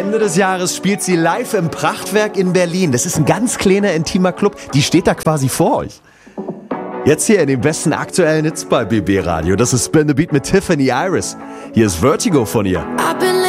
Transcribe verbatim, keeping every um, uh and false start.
Ende des Jahres spielt sie live im Prachtwerk in Berlin. Das ist ein ganz kleiner, intimer Club. Die steht da quasi vor euch. Jetzt hier in den besten aktuellen Hits bei B B Radio. Das ist Spin the Beat mit Tiffany Iris. Hier ist Vertigo von ihr.